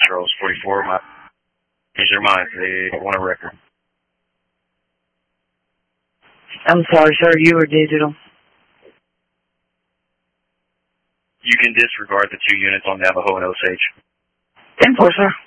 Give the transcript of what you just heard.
Charles 44. Change their mind. They want a record. I'm sorry, sir. You were digital. You can disregard the 2 units on Navajo and Osage. 10-4, sir.